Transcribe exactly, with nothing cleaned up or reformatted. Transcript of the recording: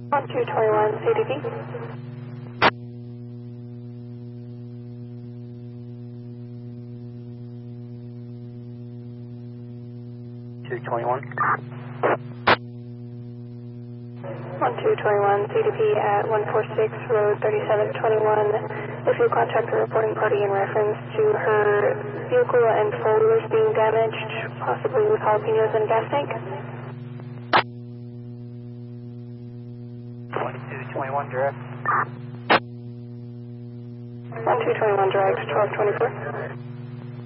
one two twenty-one C D P. two twenty-one. one two twenty-one C D P at one forty-six Road thirty-seven twenty-one. If you contact the reporting party in reference to her vehicle and four-wheelers being damaged, possibly with jalapenos and gas tank. twenty-two twenty-one direct. one two twenty-one direct, twelve twenty-four.